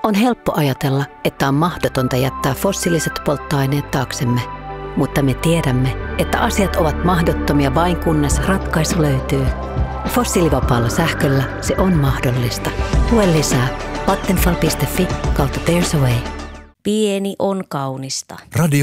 On helppo ajatella, että on mahdotonta jättää fossiiliset polttoaineet taaksemme, mutta me tiedämme, että asiat ovat mahdottomia vain kunnes ratkaisu löytyy. Fossiilivapaalla sähköllä se on mahdollista. Tue lisää vattenfall.fi/there's a way. Pieni on kaunista. Radio